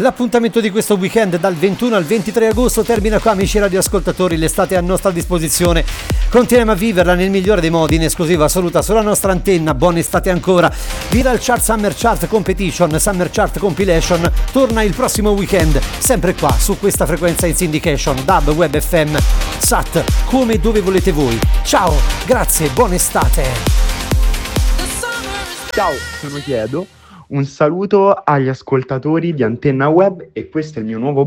L'appuntamento di questo weekend dal 21 al 23 agosto termina qua, amici radioascoltatori. L'estate è a nostra disposizione, continuiamo a viverla nel migliore dei modi, in esclusiva assoluta sulla nostra antenna. Buona estate ancora. Viral Chart Summer Chart Competition, Summer Chart Compilation torna il prossimo weekend, sempre qua su questa frequenza in syndication, DAB, Web FM, SAT, come e dove volete voi. Ciao, grazie, buona estate. Ciao, sono Chiedo. Un saluto agli ascoltatori di Antenna Web e questo è il mio nuovo